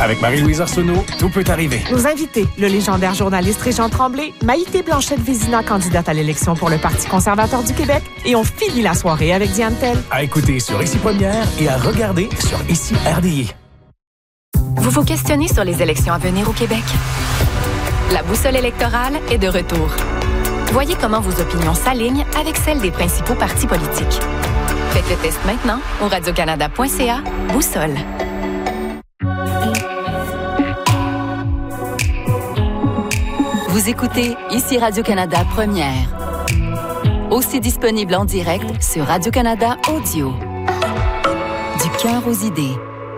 Avec Marie-Louise Arsenault, tout peut arriver. Nos invités, le légendaire journaliste Régent Tremblay, Maïté Blanchette-Vézina, candidate à l'élection pour le Parti conservateur du Québec, et on finit la soirée avec Diane Tell. À écouter sur Ici Première et à regarder sur Ici RDI. Vous vous questionnez sur les élections à venir au Québec? La boussole électorale est de retour. Voyez comment vos opinions s'alignent avec celles des principaux partis politiques. Faites le test maintenant au radiocanada.ca Boussole. Vous écoutez Ici Radio-Canada Première. Aussi disponible en direct sur Radio-Canada Audio. Du cœur aux idées.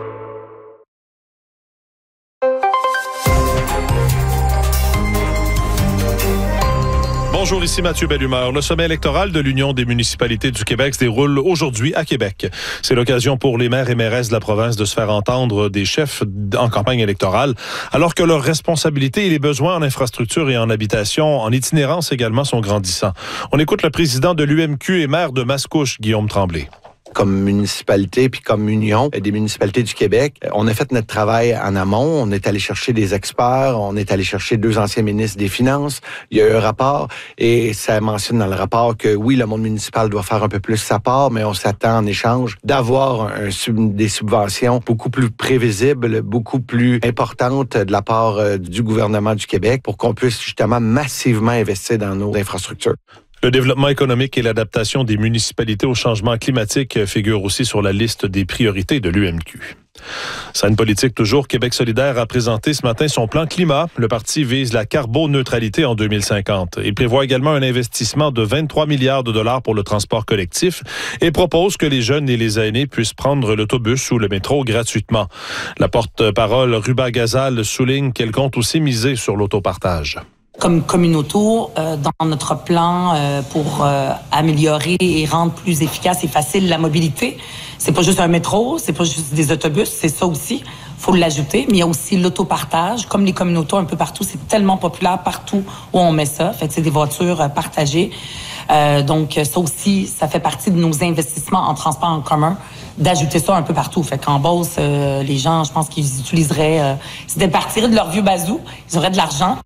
Bonjour, ici Mathieu Bellumeur. Le sommet électoral de l'Union des municipalités du Québec se déroule aujourd'hui à Québec. C'est l'occasion pour les maires et mairesses de la province de se faire entendre des chefs en campagne électorale, alors que leurs responsabilités et les besoins en infrastructure et en habitation, en itinérance également, sont grandissants. On écoute le président de l'UMQ et maire de Mascouche, Guillaume Tremblay. Comme municipalité puis comme union des municipalités du Québec, on a fait notre travail en amont. On est allé chercher des experts, on est allé chercher 2 anciens ministres des Finances. Il y a eu un rapport et ça mentionne dans le rapport que oui, le monde municipal doit faire un peu plus sa part, mais on s'attend en échange d'avoir des subventions beaucoup plus prévisibles, beaucoup plus importantes de la part du gouvernement du Québec pour qu'on puisse justement massivement investir dans nos infrastructures. Le développement économique et l'adaptation des municipalités au changement climatique figurent aussi sur la liste des priorités de l'UMQ. Scène politique toujours, Québec solidaire a présenté ce matin son plan climat. Le parti vise la carboneutralité en 2050. Il prévoit également un investissement de 23 milliards de dollars pour le transport collectif et propose que les jeunes et les aînés puissent prendre l'autobus ou le métro gratuitement. La porte-parole Ruba Gazal souligne qu'elle compte aussi miser sur l'autopartage. Comme communauto, dans notre plan pour améliorer et rendre plus efficace et facile la mobilité, c'est pas juste un métro, c'est pas juste des autobus, c'est ça aussi, faut l'ajouter, mais il y a aussi l'autopartage, comme les communautés un peu partout, c'est tellement populaire partout où on met ça, fait que c'est des voitures partagées. Donc ça aussi, ça fait partie de nos investissements en transport en commun, d'ajouter ça un peu partout. Fait qu'en Beauce, les gens, je pense qu'ils utiliseraient, s'ils partiraient de leur vieux bazou, ils auraient de l'argent.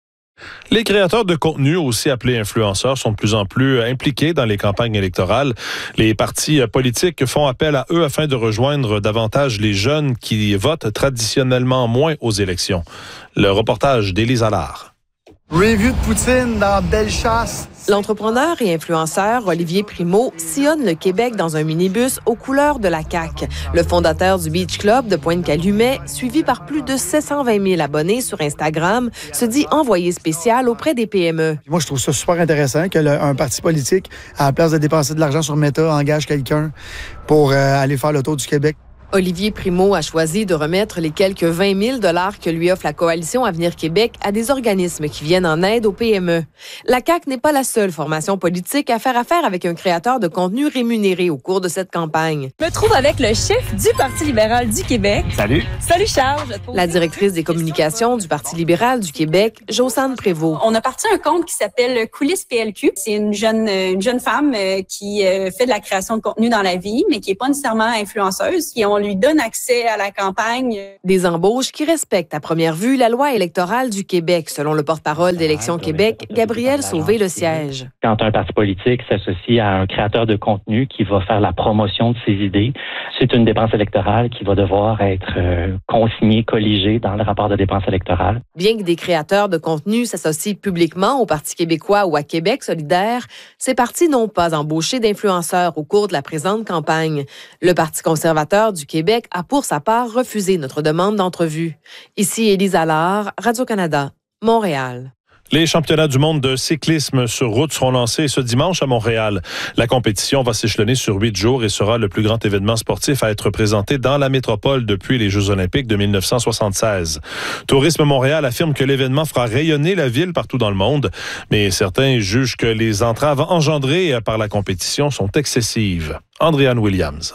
Les créateurs de contenu, aussi appelés influenceurs, sont de plus en plus impliqués dans les campagnes électorales. Les partis politiques font appel à eux afin de rejoindre davantage les jeunes qui votent traditionnellement moins aux élections. Le reportage d'Élise Allard. Review de poutine dans Bellechasse. L'entrepreneur et influenceur Olivier Primo sillonne le Québec dans un minibus aux couleurs de la CAQ. Le fondateur du Beach Club de Pointe-Calumet, suivi par plus de 720 000 abonnés sur Instagram, se dit envoyé spécial auprès des PME. Moi, je trouve ça super intéressant qu'un parti politique, à la place de dépenser de l'argent sur Meta, engage quelqu'un pour aller faire le tour du Québec. Olivier Primo a choisi de remettre les quelques 20 000 $ que lui offre la Coalition Avenir Québec à des organismes qui viennent en aide aux PME. La CAQ n'est pas la seule formation politique à faire affaire avec un créateur de contenu rémunéré au cours de cette campagne. Je me trouve avec le chef du Parti libéral du Québec. Salut. Salut Charles. La directrice des communications du Parti libéral du Québec, Josane Prévost. On a parti un compte qui s'appelle Coulisses PLQ. C'est une jeune femme qui fait de la création de contenu dans la vie, mais qui n'est pas nécessairement influenceuse. Et on lui donne accès à la campagne. Des embauches qui respectent à première vue la loi électorale du Québec, selon le porte-parole d'Élections Québec, Gabriel Sauvé-Lesiège. Quand un parti politique s'associe à un créateur de contenu qui va faire la promotion de ses idées, c'est une dépense électorale qui va devoir être consignée, colligée dans le rapport de dépenses électorales. Bien que des créateurs de contenu s'associent publiquement au Parti québécois ou à Québec solidaire, ces partis n'ont pas embauché d'influenceurs au cours de la présente campagne. Le Parti conservateur du Québec a pour sa part refusé notre demande d'entrevue. Ici Élise Allard, Radio-Canada, Montréal. Les championnats du monde de cyclisme sur route seront lancés ce dimanche à Montréal. La compétition va s'échelonner sur 8 jours et sera le plus grand événement sportif à être présenté dans la métropole depuis les Jeux olympiques de 1976. Tourisme Montréal affirme que l'événement fera rayonner la ville partout dans le monde, mais certains jugent que les entraves engendrées par la compétition sont excessives. Andréane Williams.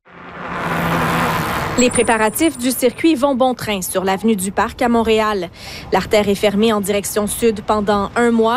Les préparatifs du circuit vont bon train sur l'avenue du Parc à Montréal. L'artère est fermée en direction sud pendant 1 mois.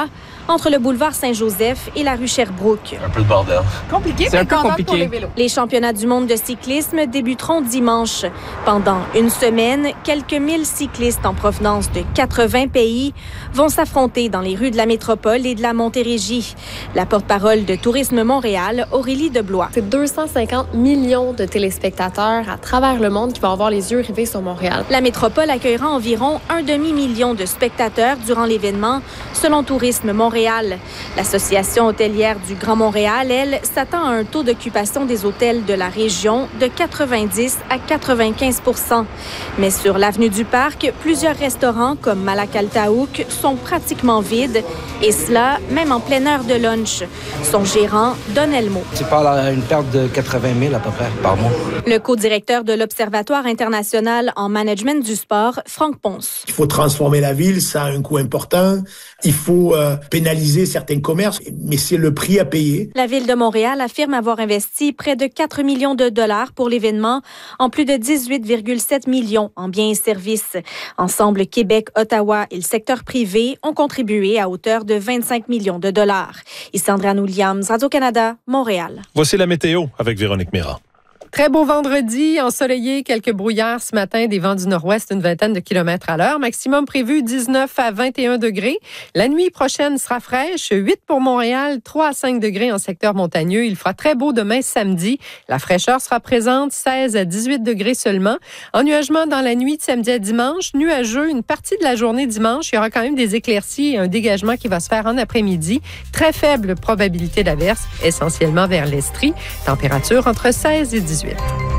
entre le boulevard Saint-Joseph et la rue Sherbrooke. Un peu de bordel. Compliqué, c'est un peu compliqué. Pour les vélos. Les championnats du monde de cyclisme débuteront dimanche. Pendant une semaine, quelques 1000 cyclistes en provenance de 80 pays vont s'affronter dans les rues de la métropole et de la Montérégie. La porte-parole de Tourisme Montréal, Aurélie Deblois. C'est 250 millions de téléspectateurs à travers le monde qui vont avoir les yeux rivés sur Montréal. La métropole accueillera environ 1,5 million de spectateurs durant l'événement, selon Tourisme Montréal. L'Association hôtelière du Grand Montréal, elle, s'attend à un taux d'occupation des hôtels de la région de 90 à 95 %. Mais sur l'avenue du Parc, plusieurs restaurants comme Malacaltaouk sont pratiquement vides, et cela même en pleine heure de lunch. Son gérant, Don Elmo. Tu parles à une perte de 80 000 à peu près par mois. Le co-directeur de l'Observatoire international en management du sport, Franck Ponce. Il faut transformer la ville, ça a un coût important. Il faut pénaliser certains commerces, mais c'est le prix à payer. La Ville de Montréal affirme avoir investi près de 4 millions de dollars pour l'événement, en plus de 18,7 millions en biens et services. Ensemble, Québec, Ottawa et le secteur privé ont contribué à hauteur de 25 millions de dollars. Ici Andréane Williams, Radio-Canada, Montréal. Voici la météo avec Véronique Méran. Très beau vendredi, ensoleillé, quelques brouillards ce matin, des vents du nord-ouest, une vingtaine de kilomètres à l'heure. Maximum prévu 19 à 21 degrés. La nuit prochaine sera fraîche, 8 pour Montréal, 3 à 5 degrés en secteur montagneux. Il fera très beau demain samedi. La fraîcheur sera présente, 16 à 18 degrés seulement. Ennuagement dans la nuit de samedi à dimanche, nuageux une partie de la journée dimanche. Il y aura quand même des éclaircies et un dégagement qui va se faire en après-midi. Très faible probabilité d'averse, essentiellement vers l'Estrie. Température entre 16 et 18.